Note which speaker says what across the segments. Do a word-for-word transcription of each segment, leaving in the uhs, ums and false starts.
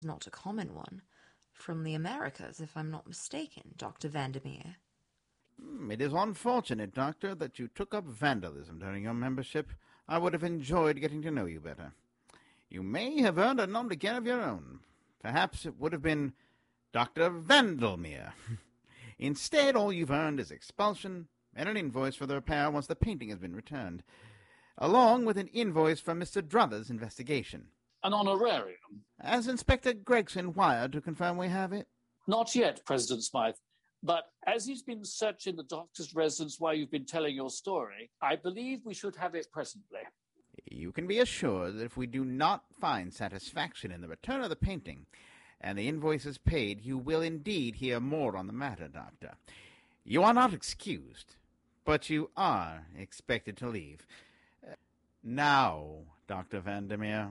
Speaker 1: Not a common one. From the Americas, if I'm not mistaken, Doctor Vandermeer.
Speaker 2: Hmm, It is unfortunate, Doctor, that you took up vandalism during your membership. I would have enjoyed getting to know you better. You may have earned a nom de guerre of your own. Perhaps it would have been Doctor Vandelmere. Instead, all you've earned is expulsion and an invoice for the repair once the painting has been returned, along with an invoice for Mister Druthers' investigation.
Speaker 3: An honorarium?
Speaker 2: Has Inspector Gregson wired to confirm we have it?
Speaker 3: Not yet, President Smythe. But as he's been searching the doctor's residence while you've been telling your story, I believe we should have it presently.
Speaker 2: You can be assured that if we do not find satisfaction in the return of the painting and the invoice is paid, you will indeed hear more on the matter, Doctor. You are not excused, but you are expected to leave. Uh, now, Doctor Vandermeer.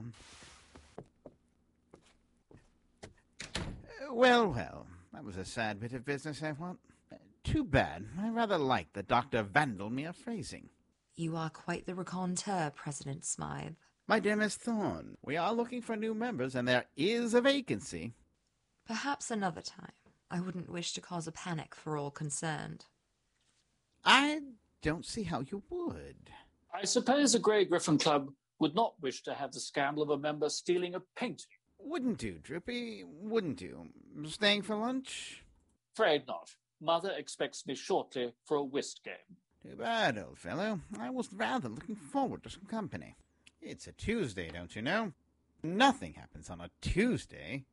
Speaker 2: Uh, Well, well, that was a sad bit of business, I want. Uh, Too bad. I rather like the Doctor Vandermeer phrasing.
Speaker 1: You are quite the raconteur, President Smythe.
Speaker 2: My dear Miss Thorne, we are looking for new members, and there is a vacancy.
Speaker 1: Perhaps another time. I wouldn't wish to cause a panic for all concerned.
Speaker 2: I don't see how you would.
Speaker 3: I suppose the Grey Griffin Club would not wish to have the scandal of a member stealing a painting.
Speaker 2: Wouldn't do, Droopy. Wouldn't do. Staying for lunch?
Speaker 3: Afraid not. Mother expects me shortly for a whist game.
Speaker 2: Too bad, old fellow. I was rather looking forward to some company. It's a Tuesday, don't you know? Nothing happens on a Tuesday.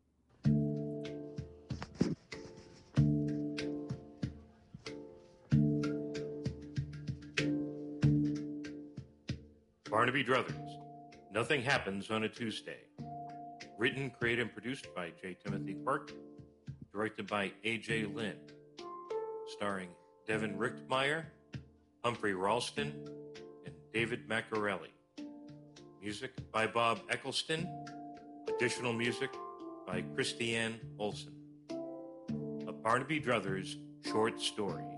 Speaker 4: Barnaby Druthers. Nothing happens on a Tuesday. Written, created, and produced by J. Timothy Quirk. Directed by A J. Lynn. Starring Devin Richtmeyer, Humphrey Ralston, and David Maccarelli. Music by Bob Eccleston. Additional music by Christiane Olson. A Barnaby Druthers short story.